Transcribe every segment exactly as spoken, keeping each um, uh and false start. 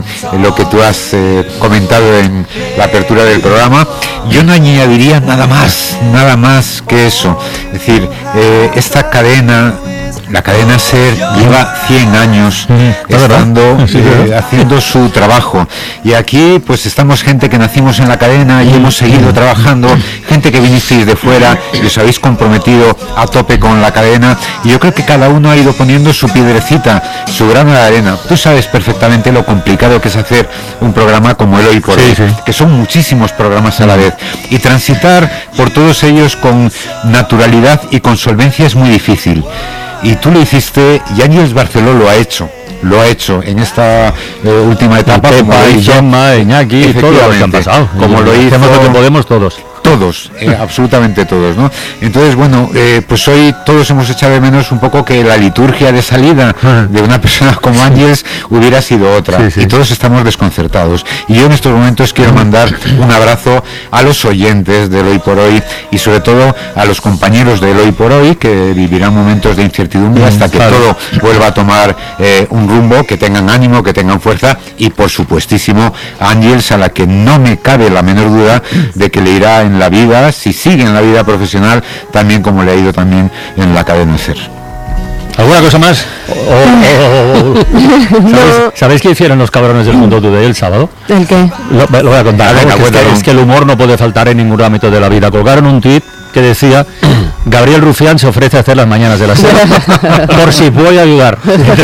en, en lo que tú has eh, comentado en la apertura del programa. Yo no añadiría nada más, nada más que eso. Es decir, eh, esta cadena, la cadena SER, lleva cien años mm, estando, sí, eh, haciendo su trabajo, y aquí pues estamos gente que nacimos en la cadena y mm. hemos seguido trabajando, gente que vinisteis de fuera y os habéis comprometido a tope con la cadena, y yo creo que cada uno ha ido poniendo su piedrecita, su grano de arena. Tú sabes perfectamente lo complicado que es hacer un programa como el Hoy por Hoy, sí, sí. que son muchísimos programas a la vez, y transitar por todos ellos con naturalidad y con solvencia es muy difícil. Y tú lo hiciste, y Ángeles Barceló lo ha hecho, lo ha hecho en esta eh, última etapa, Pepa, como lo hizo Gemma, Iñaki, todos los que han pasado, como lo hizo, lo que podemos todos. Todos, eh, absolutamente todos, ¿no? Entonces, bueno, eh, pues hoy todos hemos echado de menos un poco que la liturgia de salida de una persona como Ángeles hubiera sido otra, sí, sí. y todos estamos desconcertados. Y yo en estos momentos quiero mandar un abrazo a los oyentes del Hoy por Hoy, y sobre todo a los compañeros del Hoy por Hoy, que vivirán momentos de incertidumbre hasta que claro. todo vuelva a tomar eh, un rumbo, que tengan ánimo, que tengan fuerza, y por supuestísimo a Ángeles, a la que no me cabe la menor duda de que le irá en la vida, si sigue en la vida profesional, también como le ha ido también en la cadena SER. ¿Alguna cosa más? Oh, oh, oh, oh. ¿Sabéis, ¿Sabéis qué hicieron los cabrones del Mundo Today el sábado? ¿El qué? Lo, lo voy a contar. Venga, es, que, es que el humor no puede faltar en ningún ámbito de la vida. Colgaron un tuit que decía: Gabriel Rufián se ofrece a hacer las mañanas de la SER por si puede ayudar,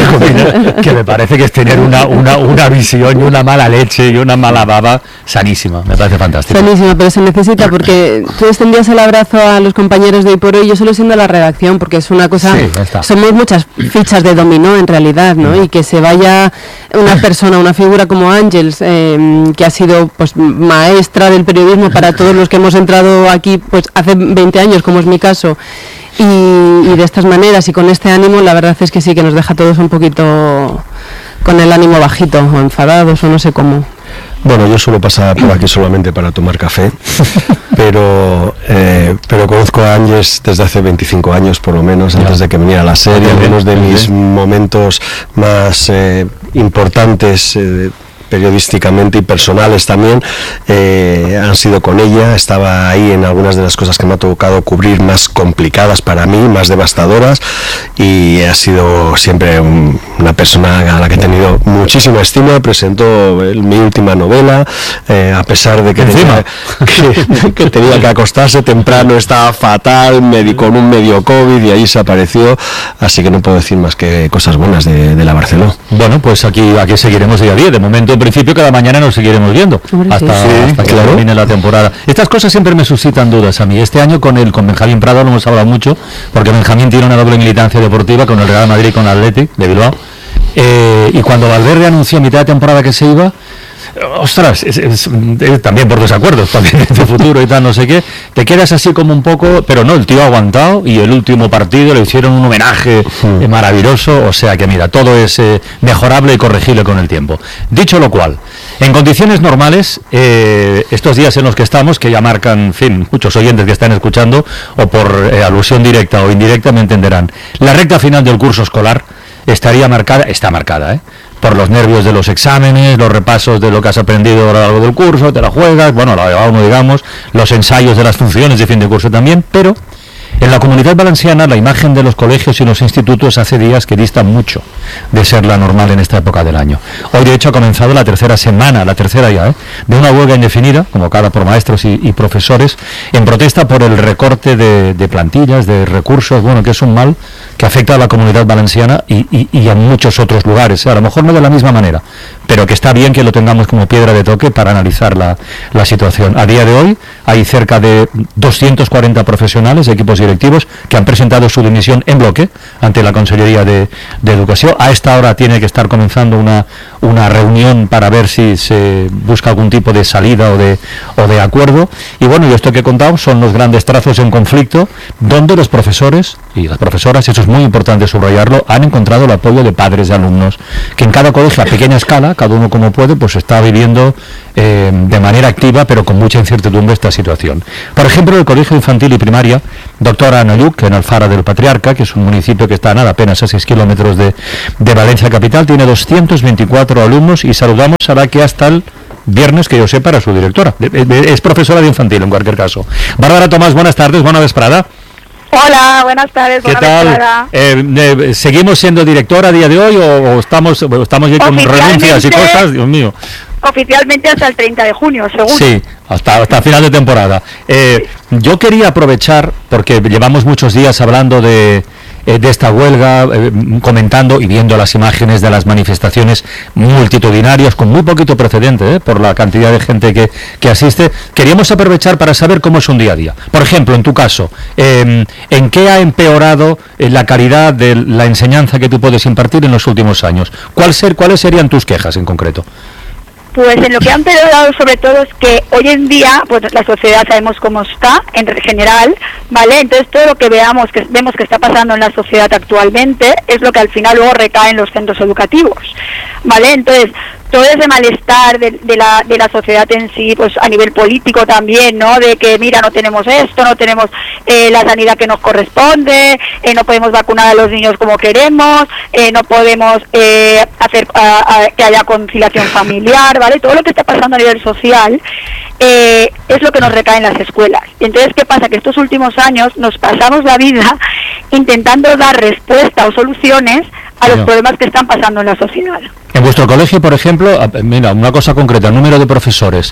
que me parece que es tener una, una, una visión y una mala leche y una mala baba sanísima, me parece fantástico. Sanísima, pero se necesita, porque tú extendías el abrazo a los compañeros de Hoy por Hoy, yo solo siendo la redacción, porque es una cosa, sí, somos muchas fichas de dominó en realidad, ¿no? Y que se vaya una persona, una figura como Ángeles, eh, que ha sido pues maestra del periodismo para todos los que hemos entrado aquí pues hace veinte años, como es mi caso, y, y de estas maneras y con este ánimo, la verdad es que sí que nos deja todos un poquito con el ánimo bajito, o enfadados, o no sé cómo. Bueno, yo suelo pasar por aquí solamente para tomar café, pero eh, pero conozco a Ángeles desde hace veinticinco años por lo menos, antes yeah. de que viniera la serie. Algunos de mis momentos más eh, importantes eh, periodísticamente y personales también eh, han sido con ella. Estaba ahí en algunas de las cosas que me ha tocado cubrir más complicadas para mí, más devastadoras, y ha sido siempre un, una persona a la que he tenido muchísima estima. Presentó el, mi última novela, eh, a pesar de que tenía que, que tenía que acostarse temprano, estaba fatal, me, con un medio COVID, y ahí se apareció, así que no puedo decir más que cosas buenas de, de la Barceló. Bueno, pues aquí, aquí seguiremos día a día. De momento, en principio, cada mañana nos seguiremos viendo hasta, sí, hasta que claro. termine la temporada. Estas cosas siempre me suscitan dudas a mí. Este año con el con Benjamín Prado lo hemos hablado mucho, porque Benjamín tiene una doble militancia deportiva con el Real Madrid y con el Athletic de Bilbao, eh, y cuando Valverde anunció a mitad de temporada que se iba, ostras, es, es, es, también por desacuerdos también de futuro y tal, no sé qué, te quedas así como un poco, pero no, el tío ha aguantado, y el último partido le hicieron un homenaje uh-huh. eh, maravilloso, o sea que mira, todo es eh, mejorable y corregible con el tiempo. Dicho lo cual, en condiciones normales, eh, estos días en los que estamos, que ya marcan, en fin, muchos oyentes que están escuchando, o por eh, alusión directa o indirecta me entenderán, la recta final del curso escolar estaría marcada, está marcada, ¿eh? por los nervios de los exámenes, los repasos de lo que has aprendido a lo largo del curso, te la juegas, bueno, la de uno, digamos, los ensayos de las funciones de fin de curso también, pero en la Comunidad Valenciana la imagen de los colegios y los institutos hace días que distan mucho de ser la normal en esta época del año. Hoy, de hecho, ha comenzado la tercera semana, la tercera ya, ¿eh? de una huelga indefinida, convocada por maestros y, y profesores, en protesta por el recorte de, de plantillas, de recursos, bueno, que es un mal que afecta a la Comunidad Valenciana y, y, y a muchos otros lugares, a lo mejor no de la misma manera, pero que está bien que lo tengamos como piedra de toque para analizar la, la situación. A día de hoy hay cerca de doscientos cuarenta profesionales, equipos directivos, que han presentado su dimisión en bloque ante la Consellería de, de Educación. A esta hora tiene que estar comenzando una, una reunión para ver si se busca algún tipo de salida o de, o de acuerdo. Y bueno, y esto que he contado son los grandes trazos en conflicto, donde los profesores, y las profesoras, eso es muy importante subrayarlo, han encontrado el apoyo de padres de alumnos, que en cada colegio a pequeña escala, cada uno como puede, pues está viviendo eh, de manera activa, pero con mucha incertidumbre esta situación. Por ejemplo, el Colegio Infantil y Primaria, doctora Anayuc, en Alfara del Patriarca, que es un municipio que está a nada, apenas a seis kilómetros de, de Valencia capital, tiene doscientos veinticuatro alumnos y saludamos a la que hasta el viernes, que yo sepa, era su directora. Es profesora de infantil, en cualquier caso. Bárbara Tomás, buenas tardes, buena vesprada. Hola, buenas tardes. ¿Qué tal? Eh, eh, ¿Seguimos siendo directora a día de hoy o, o estamos, o estamos ya con renuncias y cosas? Dios mío. Oficialmente hasta el treinta de junio, seguro. Sí, hasta, hasta final de temporada. Eh, yo quería aprovechar, porque llevamos muchos días hablando de... de esta huelga, eh, comentando y viendo las imágenes de las manifestaciones multitudinarias con muy poquito precedente, eh, por la cantidad de gente que, que asiste. Queríamos aprovechar para saber cómo es un día a día. Por ejemplo, en tu caso, eh, ¿en qué ha empeorado eh, la calidad de la enseñanza que tú puedes impartir en los últimos años? ¿Cuál ser, ¿Cuáles serían tus quejas en concreto? Pues en lo que han empeorado sobre todo es que hoy en día, pues la sociedad sabemos cómo está en general, ¿vale? Entonces todo lo que veamos, que vemos que está pasando en la sociedad actualmente, es lo que al final luego recae en los centros educativos, ¿vale? Entonces todo ese malestar de, de la de la sociedad en sí, pues a nivel político también, ¿no? De que mira, no tenemos esto, no tenemos eh, la sanidad que nos corresponde, eh, no podemos vacunar a los niños como queremos, eh, no podemos eh, hacer a, a, que haya conciliación familiar, ¿vale? Todo lo que está pasando a nivel social eh, es lo que nos recae en las escuelas. Y entonces, ¿qué pasa? Que estos últimos años nos pasamos la vida intentando dar respuesta o soluciones a los problemas que están pasando en la sociedad. En vuestro colegio, por ejemplo, mira, una cosa concreta, el número de profesores.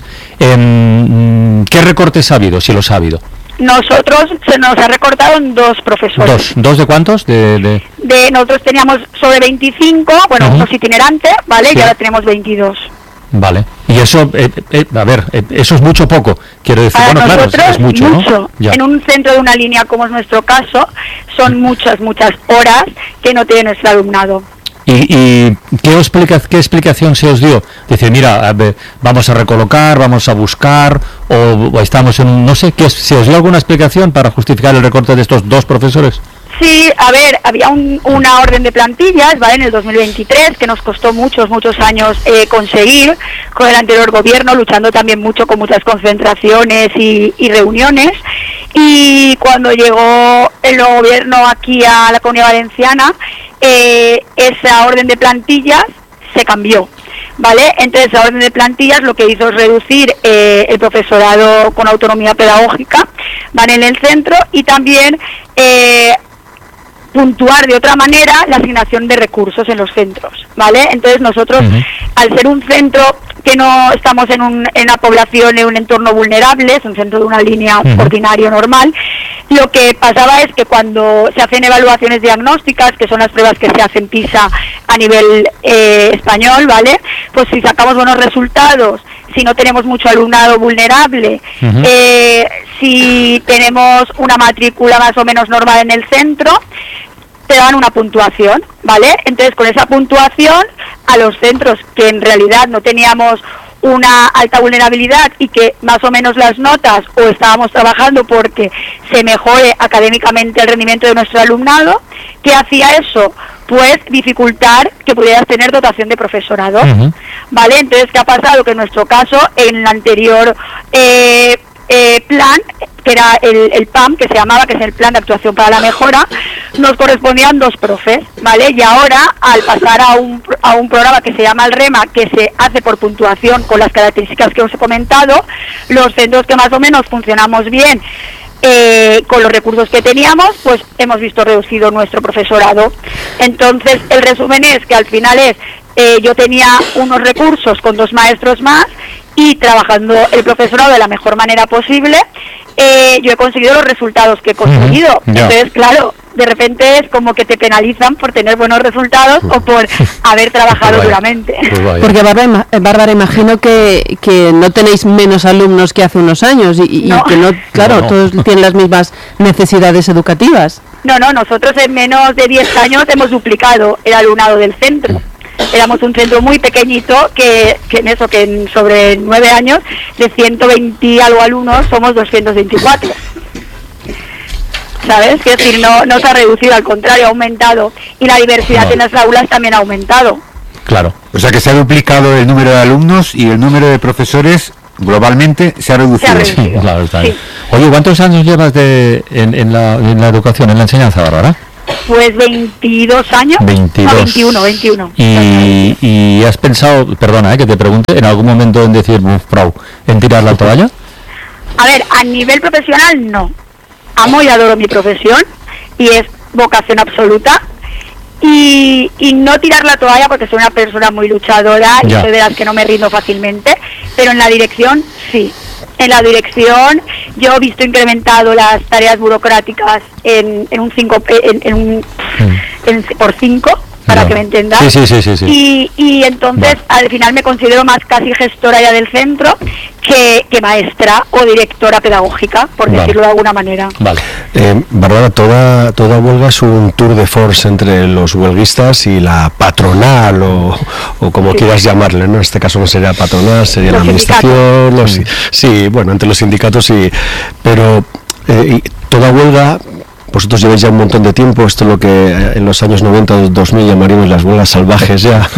Eh, ¿Qué recortes ha habido, si los ha habido? Nosotros se nos ha recortado en dos profesores. ¿Dos? ¿Dos de cuántos? De, de... de nosotros teníamos sobre veinticinco, bueno, uh-huh. unos itinerantes, ¿vale? Sí. Y ahora tenemos veintidós. Vale. Y eso, eh, eh, a ver, eh, eso es mucho o poco, quiero decir. Para bueno, nosotros, claro, es mucho, mucho. ¿no? En un centro de una línea como es nuestro caso, son muchas, muchas horas que no tiene nuestro alumnado. ¿Y, y ¿qué, explica, qué explicación se os dio? Dice, mira, a ver, vamos a recolocar, vamos a buscar, o, o estamos en, no sé, ¿qué, ¿se os dio alguna explicación para justificar el recorte de estos dos profesores? Sí, a ver, había un, una orden de plantillas, ¿vale?, en el dos mil veintitrés, que nos costó muchos, muchos años eh, conseguir con el anterior gobierno, luchando también mucho con muchas concentraciones y, y reuniones. Y cuando llegó el nuevo gobierno aquí a la Comunidad Valenciana, eh, esa orden de plantillas se cambió, ¿vale? Entonces, la orden de plantillas lo que hizo es reducir eh, el profesorado con autonomía pedagógica, ¿vale?, en el centro, y también eh, puntuar de otra manera la asignación de recursos en los centros, ¿vale? Entonces nosotros, uh-huh. al ser un centro que no estamos en, un, en una población, en un entorno vulnerable, es un centro de una línea uh-huh. ordinario normal, lo que pasaba es que cuando se hacen evaluaciones diagnósticas, que son las pruebas que se hacen PISA a nivel eh, español, ¿vale?, pues si sacamos buenos resultados, si no tenemos mucho alumnado vulnerable, uh-huh. eh, si tenemos una matrícula más o menos normal en el centro, te dan una puntuación, ¿vale? Entonces, con esa puntuación, a los centros que en realidad no teníamos una alta vulnerabilidad y que más o menos las notas, o estábamos trabajando porque se mejore académicamente el rendimiento de nuestro alumnado, ¿qué hacía eso? Pues dificultar que pudieras tener dotación de profesorado, uh-huh. ¿vale? Entonces, ¿qué ha pasado? Que en nuestro caso, en el anterior eh, eh, plan, que era el, el P A M, que se llamaba, que es el Plan de Actuación para la Mejora, nos correspondían dos profes, ¿vale? Y ahora, al pasar a un, a un programa que se llama el REMA, que se hace por puntuación con las características que os he comentado, los centros que más o menos funcionamos bien, Eh, con los recursos que teníamos, pues hemos visto reducido nuestro profesorado. Entonces, el resumen es que al final es, eh, yo tenía unos recursos con dos maestros más, y trabajando el profesorado de la mejor manera posible, eh, yo he conseguido los resultados que he conseguido. Uh-huh. Yeah. Entonces, claro, de repente es como que te penalizan por tener buenos resultados o por haber trabajado pues duramente. Pues porque, Bárbara, Bárbara, imagino que, que no tenéis menos alumnos que hace unos años y, y no. que no, claro, no. todos tienen las mismas necesidades educativas. No, no, nosotros en menos de diez años hemos duplicado el alumnado del centro. Éramos un centro muy pequeñito que, que en eso, que en sobre nueve años, de ciento veinte algo alumnos, somos doscientos veinticuatro. ¿sabes? Es decir, no, no se ha reducido, al contrario, ha aumentado. Y la diversidad no. en las aulas también ha aumentado. Claro. O sea que se ha duplicado el número de alumnos y el número de profesores globalmente se ha reducido. Se ha reducido. Sí, claro, está bien. Sí. Oye, ¿cuántos años llevas de, en, en, la, en la educación, en la enseñanza, Bárbara? Pues veintidós años. veintidós. No, veintiuno, veintiuno. Y, y has pensado, perdona, eh, que te pregunte, en algún momento en decir, pro, en tirar la toalla? A ver, a nivel profesional no. Amo y adoro mi profesión y es vocación absoluta. Y, y no tirar la toalla porque soy una persona muy luchadora y soy de las que no me rindo fácilmente, pero en la dirección sí. En la dirección yo he visto incrementado las tareas burocráticas en, en un cinco en, en un en, por cinco para no. que me entendas. Sí, sí, sí, sí, sí. Y, y entonces bueno. al final me considero más casi gestora ya del centro que, que maestra o directora pedagógica, por vale. decirlo de alguna manera. Vale. Eh, Bárbara, toda, toda huelga es un tour de force entre los huelguistas y la patronal o, o como sí. quieras llamarle, ¿no? En este caso no sería patronal, sería los la administración, los, sí. sí, bueno, entre los sindicatos sí, pero eh, toda huelga... Vosotros lleváis ya un montón de tiempo, esto es lo que en los años noventa, dos mil llamaríamos las huelgas salvajes ya,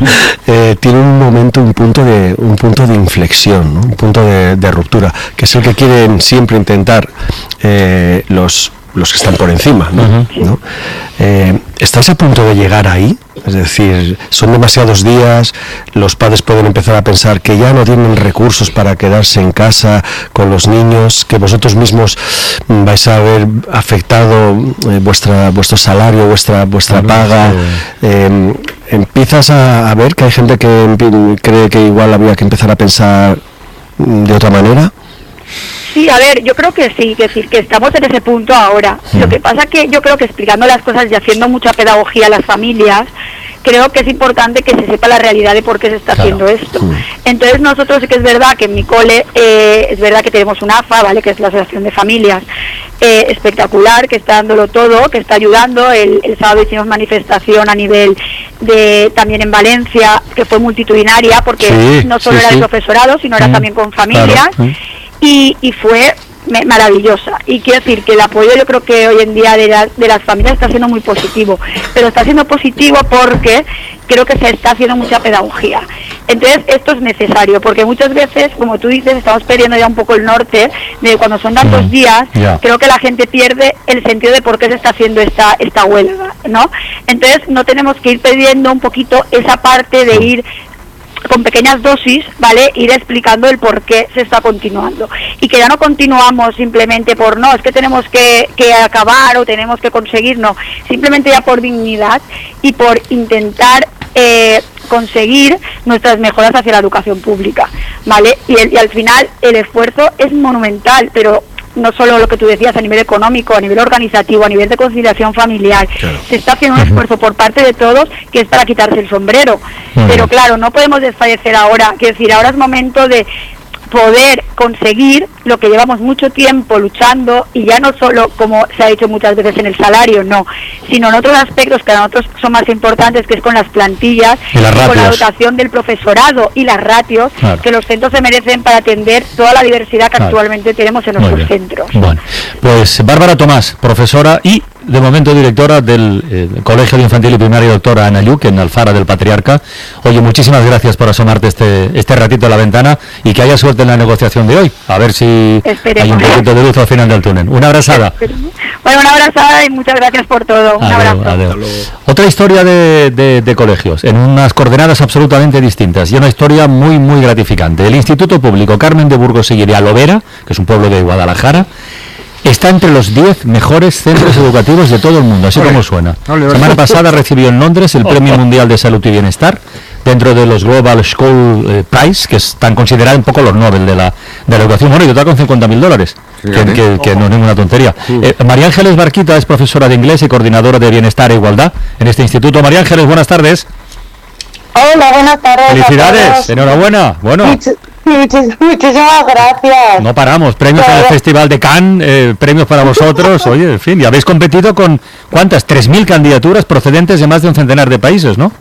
eh, tiene un momento, un punto de un punto de inflexión, ¿no? Un punto de, de ruptura, que es el que quieren siempre intentar eh, los, los que están por encima, ¿no? Uh-huh. ¿no? Eh, ¿Estáis a punto de llegar ahí? Es decir, son demasiados días, los padres pueden empezar a pensar que ya no tienen recursos para quedarse en casa con los niños, que vosotros mismos vais a haber afectado eh, vuestra vuestro salario, vuestra vuestra claro, paga. Sí. Eh, empiezas a, a ver que hay gente que cree que igual habría que empezar a pensar de otra manera. Sí, a ver, yo creo que sí, es decir, que estamos en ese punto ahora. Sí. Lo que pasa que yo creo que explicando las cosas y haciendo mucha pedagogía a las familias, creo que es importante que se sepa la realidad de por qué se está claro. haciendo esto. Sí. Entonces nosotros sí que es verdad que en mi cole, eh, es verdad que tenemos una A F A, ¿vale?, que es la Asociación de Familias, eh, espectacular, que está dándolo todo, que está ayudando. El, el sábado hicimos manifestación a nivel de, también en Valencia, que fue multitudinaria, porque sí, no solo sí, era sí. el profesorado, sino era mm. también con familias. Claro. Mm. Y, y fue me, maravillosa. Y quiero decir que el apoyo yo creo que hoy en día de, la, de las familias está siendo muy positivo, pero está siendo positivo porque creo que se está haciendo mucha pedagogía. Entonces esto es necesario, porque muchas veces, como tú dices, estamos perdiendo ya un poco el norte de cuando son tantos días, yeah. creo que la gente pierde el sentido de por qué se está haciendo esta esta huelga, ¿no? Entonces no tenemos que ir perdiendo un poquito esa parte de ir con pequeñas dosis, ¿vale?, ir explicando el por qué se está continuando. Y que ya no continuamos simplemente por, no, es que tenemos que, que acabar o tenemos que conseguir, no. Simplemente ya por dignidad y por intentar eh, conseguir nuestras mejoras hacia la educación pública, ¿vale? Y, el, y al final el esfuerzo es monumental, pero no solo lo que tú decías a nivel económico, a nivel organizativo, a nivel de conciliación familiar. Claro. Se está haciendo un esfuerzo por parte de todos que es para quitarse el sombrero. Uh-huh. Pero claro, no podemos desfallecer ahora. Quiero decir, ahora es momento de poder conseguir lo que llevamos mucho tiempo luchando, y ya no solo, como se ha dicho muchas veces, en el salario, no, sino en otros aspectos que a nosotros son más importantes, que es con las plantillas, y las y con la dotación del profesorado y las ratios, claro. que los centros se merecen para atender toda la diversidad que claro. actualmente tenemos en nuestros centros. Bueno, pues Bárbara Tomás, profesora y de momento directora del eh, Colegio de Infantil y Primaria Doctora Ana Lluch en Alfara del Patriarca. Oye, muchísimas gracias por asomarte este este ratito a la ventana y que haya suerte en la negociación de hoy. A ver si Esperemos. hay un poquito de luz al final del túnel. Una abrazada. Bueno, una abrazada y muchas gracias por todo. Un adeu, abrazo. Adeu. Otra historia de, de, de colegios, en unas coordenadas absolutamente distintas y una historia muy, muy gratificante. El Instituto Público Carmen de Burgos y Alovera, que es un pueblo de Guadalajara, está entre los diez mejores centros educativos de todo el mundo, así ole, como suena. La semana pasada recibió en Londres el Premio Mundial de Salud y Bienestar, dentro de los Global School eh, Prize, que están considerados un poco los Nobel de la, de la educación. Bueno, y total con cincuenta mil dólares, sí, que, que, que no es ninguna tontería. Sí. Eh, María Ángeles Barquita es profesora de inglés y coordinadora de Bienestar e Igualdad en este instituto. María Ángeles, buenas tardes. Hola, buenas tardes. Felicidades, enhorabuena. Bueno. Much- much- muchísimas gracias. No paramos, premios en el Festival de Cannes, eh, premios para vosotros. Oye, en fin, y habéis competido con, ¿cuántas? tres mil candidaturas procedentes de más de un centenar de países, ¿no?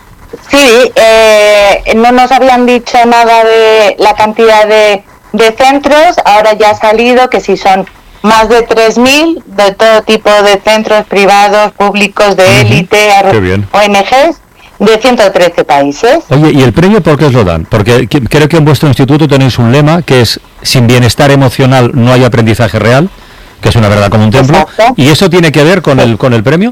Sí, eh, no nos habían dicho nada de la cantidad de, de centros, ahora ya ha salido que sí son más de tres mil de todo tipo de centros privados, públicos, de élite, uh-huh. O N Ges, de ciento trece países. Oye, ¿y el premio por qué os lo dan? Porque creo que en vuestro instituto tenéis un lema que es: sin bienestar emocional no hay aprendizaje real, que es una verdad como un templo. Exacto. ¿Y eso tiene que ver con el con el premio?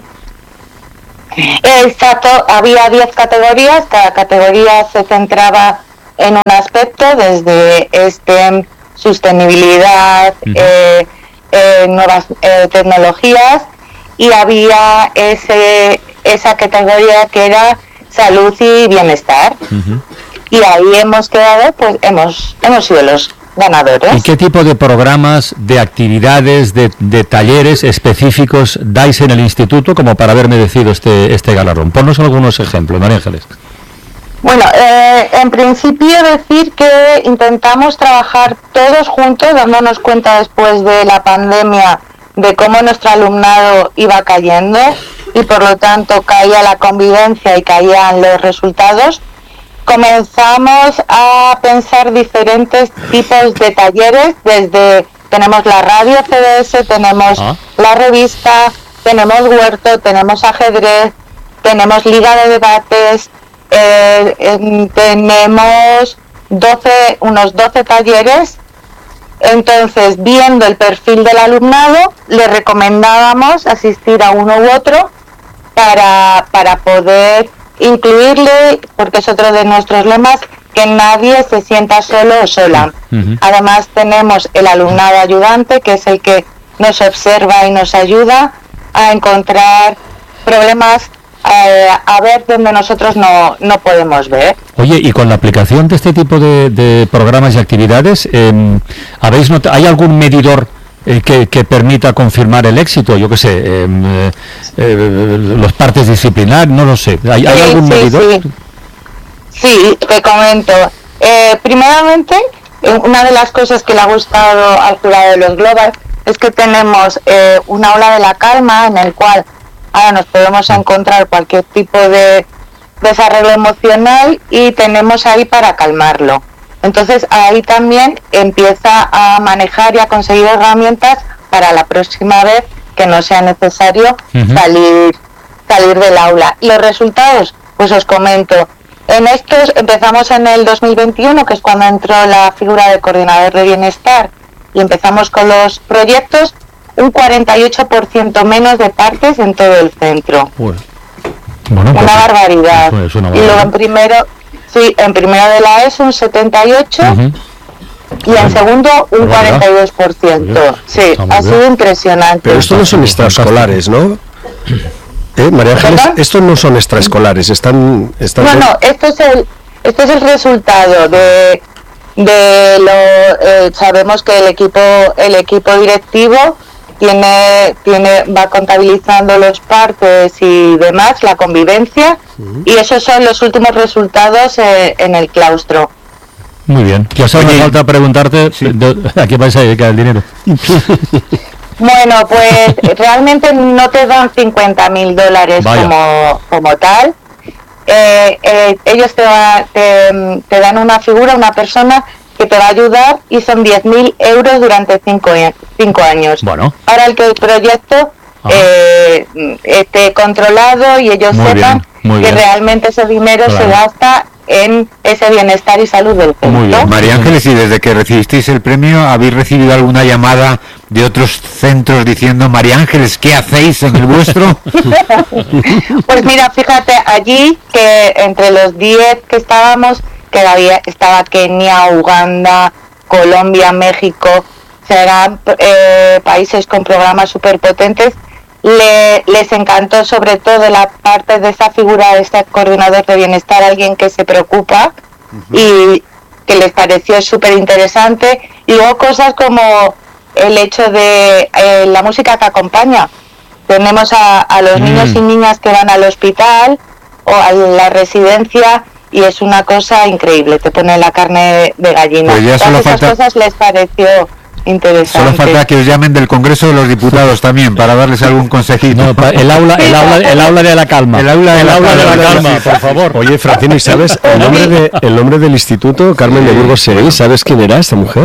Exacto, había diez categorías, cada categoría se centraba en un aspecto, desde STEM, sostenibilidad, uh-huh. eh, eh, nuevas eh, tecnologías, y había ese esa categoría que era salud y bienestar. Uh-huh. Y ahí hemos quedado, pues hemos hemos sido los ganadores. ¿Y qué tipo de programas, de actividades, de, de talleres específicos dais en el instituto como para haber merecido este este galardón? Ponnos algunos ejemplos, María Ángeles. Bueno, eh, en principio decir que intentamos trabajar todos juntos, dándonos cuenta después de la pandemia de cómo nuestro alumnado iba cayendo y por lo tanto caía la convivencia y caían los resultados. Comenzamos a pensar diferentes tipos de talleres, desde tenemos la radio C D S, tenemos ¿Ah? la revista, tenemos huerto, tenemos ajedrez, tenemos liga de debates, eh, eh, tenemos doce, unos doce talleres. Entonces, viendo el perfil del alumnado, le recomendábamos asistir a uno u otro para, para poder incluirle, porque es otro de nuestros lemas, que nadie se sienta solo o sola. Uh-huh. Además tenemos el alumnado ayudante, que es el que nos observa y nos ayuda a encontrar problemas, eh, a ver donde nosotros no, no podemos ver. Oye, y con la aplicación de este tipo de, de programas y actividades, eh, ¿habéis notado, hay algún medidor Eh, que, que permita confirmar el éxito? Yo qué sé, eh, eh, eh, los partes disciplinares, no lo sé. ¿Hay, ¿hay sí, algún sí, medidor? Sí. sí, te comento. Eh, primeramente, una de las cosas que le ha gustado al jurado de los Global es que tenemos eh, una aula de la calma en el cual ahora nos podemos encontrar cualquier tipo de desarrollo emocional y tenemos ahí para calmarlo. Entonces ahí también empieza a manejar y a conseguir herramientas para la próxima vez que no sea necesario uh-huh. salir salir del aula. Los resultados, pues os comento. En estos empezamos en el dos mil veintiuno, que es cuando entró la figura del coordinador de bienestar, y empezamos con los proyectos, un cuarenta y ocho por ciento menos de partes en todo el centro. Bueno, una pues, barbaridad. Eso es una barbaridad. Y luego en primero... Sí, en primero de la ESO un setenta y ocho uh-huh. y en segundo un cuarenta y dos por ciento. Sí, ha sido impresionante. Pero estos no son extraescolares, ¿no? ¿Eh, María Ángeles? Estos no son extraescolares, están... están no, no, esto es el, esto es el resultado de, de lo... Eh, sabemos que el equipo, el equipo directivo tiene tiene va contabilizando los partes y demás, la convivencia, uh-huh. y esos son los últimos resultados eh, en el claustro. Muy bien. Ya solo me falta preguntarte sí. ¿a qué vais a dedicar el dinero? Bueno, pues realmente no te dan cincuenta mil dólares como, como tal. Eh, eh, ellos te, va, te, te dan una figura, una persona que te va a ayudar, y son diez mil euros durante cinco, cinco años. Bueno. Para el que el proyecto eh, esté controlado y ellos muy sepan bien, que bien. realmente ese dinero claro. se gasta en ese bienestar y salud del centro. Muy bien. María Ángeles, y desde que recibisteis el premio, ¿habéis recibido alguna llamada de otros centros diciendo: María Ángeles, ¿qué hacéis en el vuestro? Pues mira, fíjate, allí que entre los diez que estábamos, que había, estaba Kenia, Uganda, Colombia, México, serán eh, países con programas súper potentes. Le, les encantó sobre todo la parte de esa figura de este coordinador de bienestar, alguien que se preocupa uh-huh. y que les pareció súper interesante. Y luego cosas como el hecho de eh, la música que acompaña. Tenemos a, a los mm. niños y niñas que van al hospital o a la residencia, y es una cosa increíble, te pone la carne de gallina. Pues ya Todas esas falta... cosas les pareció interesante. Solo falta que os llamen del Congreso de los Diputados también para darles algún consejito. No, el aula, el aula, el aula de la calma. El aula de, el la, aula de la calma, sí, por favor. Oye, Francino, ¿y sabes el nombre de el nombre del instituto? Carmen de Burgos Seguí, ¿sabes quién era esta mujer?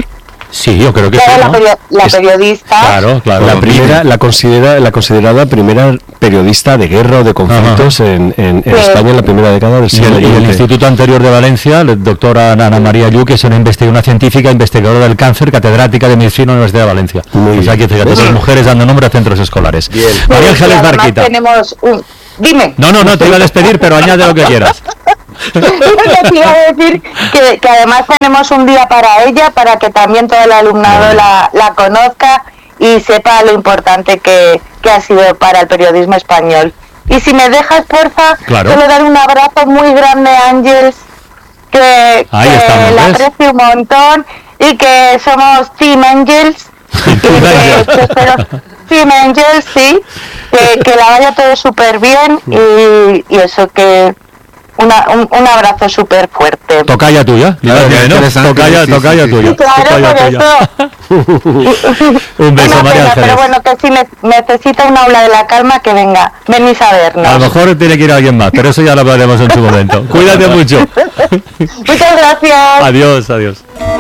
Sí, yo creo que claro, sí, la, ¿no? perio la es, periodista. Claro, claro. La primera, la considera, la considerada primera periodista de guerra o de conflictos en, en, en sí. España en la primera década del siglo veinte. Y el, y el Instituto Anterior de Valencia, la doctora Ana María Lluc, que es una, investiga, una científica investigadora del cáncer, catedrática de medicina en la Universidad de Valencia. Muy o sea, que fíjate, las mujeres dando nombre a centros escolares. Bien. María Ángeles Barquita. Tenemos un... Dime. No, no, no, te iba a despedir, pero añade lo que quieras. Te iba a decir que, que además tenemos un día para ella, para que también todo el alumnado la, la conozca y sepa lo importante que, que ha sido para el periodismo español. Y si me dejas, porfa, claro. quiero dar un abrazo muy grande a Ángeles, que, Ahí que estamos, la aprecio un montón y que somos Team Angels. y que, que espero, Team Angels, sí, que, que la vaya todo súper bien y, y eso que... Una, un, un abrazo súper fuerte. Tocaya tuya, claro, bien, ¿no? Tocaya, sí, tocaya sí, sí, tuya. Sí, claro, tocaya por tuya. eso. Un beso, una María pena, Ángeles. pero bueno, que si ne necesita una aula de la calma, que venga, venís a vernos. A lo mejor tiene que ir alguien más, pero eso ya lo hablaremos en su momento. Cuídate mucho. Muchas gracias. Adiós, adiós.